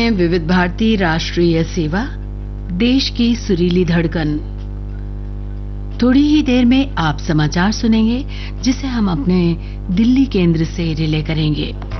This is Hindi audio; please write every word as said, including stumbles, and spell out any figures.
विविध भारती राष्ट्रीय सेवा, देश की सुरीली धड़कन। थोड़ी ही देर में आप समाचार सुनेंगे, जिसे हम अपने दिल्ली केंद्र से रिले करेंगे।